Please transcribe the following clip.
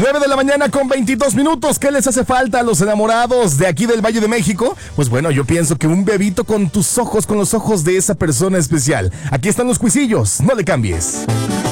9 de la mañana con 22 minutos. ¿Qué les hace falta a los enamorados de aquí del Valle de México? Pues bueno, yo pienso que un bebito con tus ojos, con los ojos de esa persona especial. Aquí están los cuisillos, no le cambies.